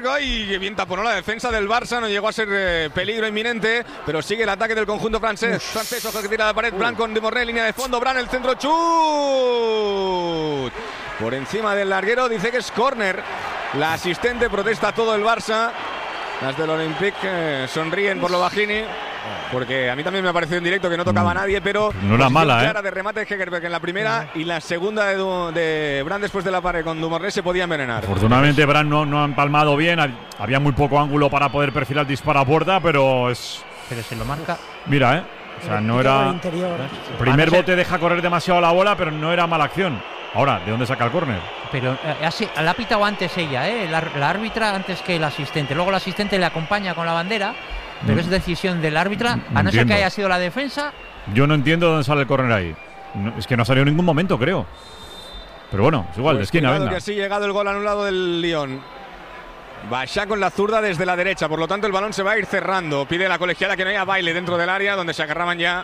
Y bien taponó la defensa del Barça, no llegó a ser peligro inminente, pero sigue el ataque del conjunto francés. Ojo que tira la pared, Bran con Dumornay, línea de fondo, Bran el centro, chut. Por encima del larguero, dice que es córner. La asistente protesta todo el Barça. Las del Olympique sonríen por lo bajini. Porque a mí también me ha parecido en directo que no tocaba a nadie, pero no era mala, clara de remate de Hegerberg en la primera y la segunda de Bran después de la pared con Dumornay se podía envenenar. Afortunadamente Bran no ha empalmado bien, había muy poco ángulo para poder perfilar el disparo a puerta, pero se lo marca. Mira, o sea, no era. El primer bote deja correr demasiado la bola, pero no era mala acción. Ahora, ¿de dónde saca el córner? Pero la ha pitado antes ella, la árbitra antes que el asistente. Luego el asistente le acompaña con la bandera. Pero es decisión del árbitro, a no ser que haya sido la defensa. Yo no entiendo dónde sale el córner ahí. Es que no ha salido en ningún momento, creo. Pero bueno, es igual, de esquina, venga. Que así ha llegado el gol anulado del Lyon. Bachá con la zurda desde la derecha, por lo tanto el balón se va a ir cerrando. Pide la colegiada que no haya baile dentro del área, donde se agarraban ya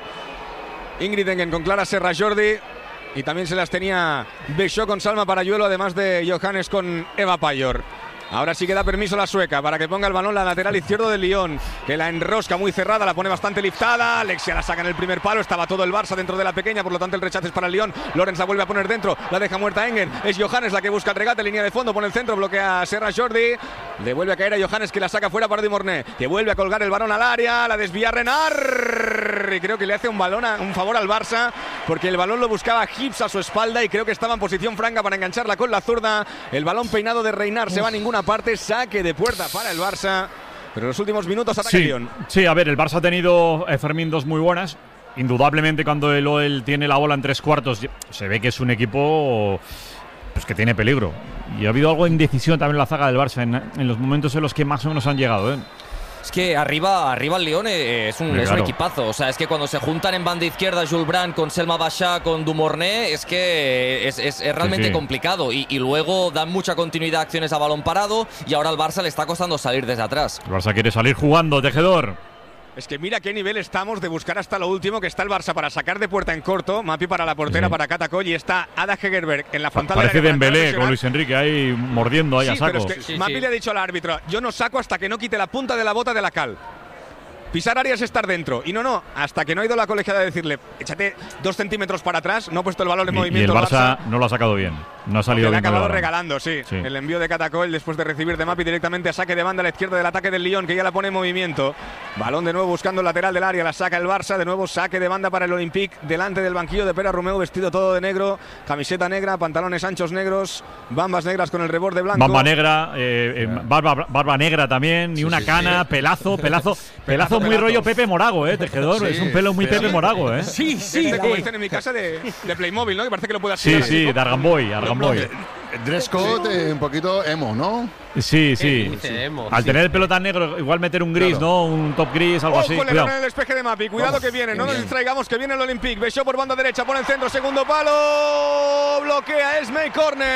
Ingrid Engen con Clara Serra Jordi. Y también se las tenía Bechó con Salma Parayuelo, además de Johannes con Eva Payor. Ahora sí que da permiso la sueca para que ponga el balón la lateral izquierdo del Lyon, que la enrosca muy cerrada, la pone bastante liftada. Alexia la saca en el primer palo, estaba todo el Barça dentro de la pequeña, por lo tanto el rechace es para el Lyon. Lorenz la vuelve a poner dentro, la deja muerta Engen. Es Johannes la que busca el regate, línea de fondo, pone el centro, bloquea a Serra Jordi. Le vuelve a caer a Johannes, que la saca fuera para Dumornay, que vuelve a colgar el balón al área, la desvía Renard. Y creo que le hace un favor al Barça, porque el balón lo buscaba Gibbs a su espalda y creo que estaba en posición franca para engancharla con la zurda. El balón peinado de Renard se va a ninguna parte, saque de puerta para el Barça, pero en los últimos minutos ataca Lyon. Sí, a ver, el Barça ha tenido Fermín dos muy buenas. Indudablemente cuando el OL tiene la bola en tres cuartos se ve que es un equipo pues que tiene peligro. Y ha habido algo de indecisión también en la zaga del Barça en los momentos en los que más o menos han llegado, Es que arriba el Lyon es un equipazo. O sea, es que cuando se juntan en banda izquierda Jules Brand con Selma Bachá, con Dumornay, es que es realmente complicado. Y luego dan mucha continuidad a acciones a balón parado y ahora al Barça le está costando salir desde atrás. El Barça quiere salir jugando, Tejedor. Es que mira qué nivel estamos de buscar hasta lo último, que está el Barça para sacar de puerta en corto, Mapi para la portera, para Catacoll, y está Ada Hegerberg en la frontal. Parece Dembélé con Luis Enrique ahí mordiendo ahí a saco. Pero es que Mapi le ha dicho al árbitro, yo no saco hasta que no quite la punta de la bota de la cal. Pisar área es estar dentro. Y no, hasta que no ha ido la colegiada a decirle, échate 2 centímetros para atrás, no ha puesto el balón en movimiento. Y el Barça no lo ha sacado bien. No ha salido bien. Le ha acabado regalando, sí. El envío de Catacoll después de recibir de Mapi directamente a saque de banda a la izquierda del ataque del Lyon, que ya la pone en movimiento. Balón de nuevo buscando el lateral del área, la saca el Barça. De nuevo saque de banda para el Olympique, delante del banquillo de Pere Romeu, vestido todo de negro, camiseta negra, pantalones anchos negros, bambas negras con el reborde blanco. Bamba negra, barba negra también, y una cana, pelazo muy rollo Pepe Morago, Tejedor. Es un pelo muy Pepe Morago, Sí. Como dicen en mi casa de Playmobil, ¿no? Que parece que lo puede hacer. Sí, de Argamboy. Dress code un poquito emo, ¿no? Sí. Al tener el pelo tan negro, igual meter un gris, ¿no? Un top gris, algo así. Ojo, en el despeje de Mapi. Cuidado que viene, no nos distraigamos, que viene el Olympique. Bechó por banda derecha, pone el centro, segundo palo. Bloquea Esmey,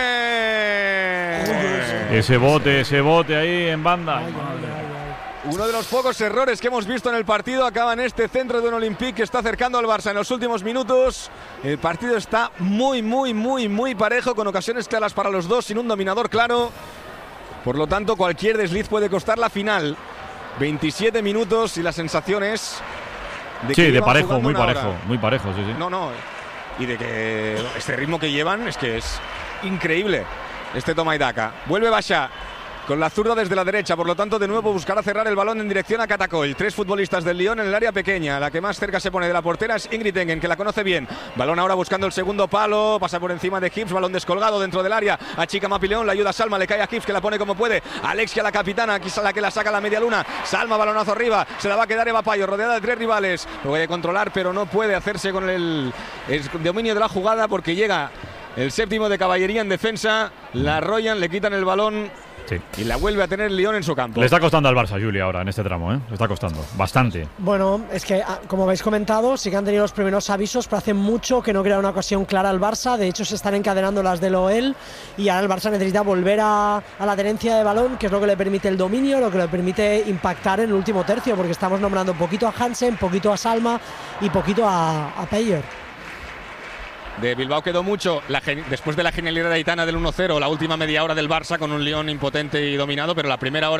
córner. Ese bote ahí en banda. Uno de los pocos errores que hemos visto en el partido acaba en este centro de un Olympique que está acercando al Barça en los últimos minutos. El partido está muy parejo, con ocasiones claras para los dos, sin un dominador claro. Por lo tanto, cualquier desliz puede costar la final. 27 minutos y la sensación es de que de parejo, muy parejo, sí. No. Y de que este ritmo que llevan es que es increíble. Este toma y daca. Vuelve Bachá con la zurda desde la derecha, por lo tanto de nuevo buscará cerrar el balón en dirección a Catacoll. 3 futbolistas del Lyon en el área pequeña. La que más cerca se pone de la portera es Ingrid Engen, que la conoce bien. Balón ahora buscando el segundo palo, pasa por encima de Gibbs, balón descolgado dentro del área. Achica Mapi León, la ayuda a Salma, le cae a Gibbs, que la pone como puede. Alexia, la capitana, aquí es la que la saca a la media luna. Salma, balonazo arriba, se la va a quedar Eva Payor, rodeada de 3 rivales. Lo voy a controlar, pero no puede hacerse con el dominio de la jugada, porque llega el séptimo de caballería en defensa. La arrollan, le quitan el balón. Y la vuelve a tener Lyon en su campo. Le está costando al Barça, Juli, ahora en este tramo, Le está costando bastante. Bueno, es que, como habéis comentado, sí que han tenido los primeros avisos, pero hace mucho que no crea una ocasión clara al Barça. De hecho, se están encadenando las del OL y ahora el Barça necesita volver a la tenencia de balón, que es lo que le permite el dominio, lo que le permite impactar en el último tercio, porque estamos nombrando poquito a Hansen, poquito a Salma y poquito a Payer. de Bilbao quedó mucho después de la genialidad de Aitana del 1-0, la última media hora del Barça con un Lyon impotente y dominado, pero la primera hora